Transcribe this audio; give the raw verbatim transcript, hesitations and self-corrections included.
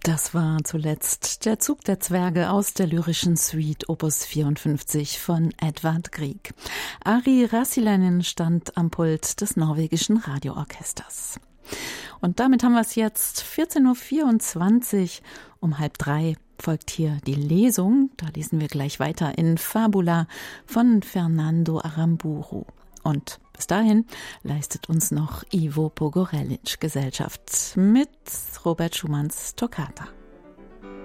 Das war zuletzt der Zug der Zwerge aus der lyrischen Suite Opus vierundfünfzig von Edvard Grieg. Ari Rassiläinen stand am Pult des norwegischen Radioorchesters. Und damit haben wir es jetzt, vierzehn Uhr vierundzwanzig, um halb drei folgt hier die Lesung. Da lesen wir gleich weiter in Fabula von Fernando Aramburu. Und bis dahin leistet uns noch Ivo Pogorelic Gesellschaft mit Robert Schumanns Toccata.